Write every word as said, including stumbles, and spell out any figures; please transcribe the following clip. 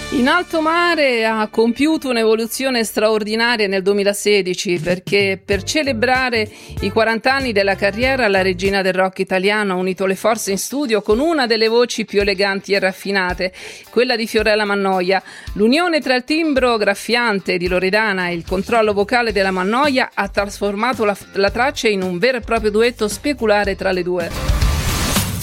In alto mare ha compiuto un'evoluzione straordinaria nel duemilasedici, perché per celebrare i quaranta anni della carriera la regina del rock italiano ha unito le forze in studio con una delle voci più eleganti e raffinate, quella di Fiorella Mannoia. L'unione tra il timbro graffiante di Loredana e il controllo vocale della Mannoia ha trasformato la, la traccia in un vero e proprio duetto speculare tra le due.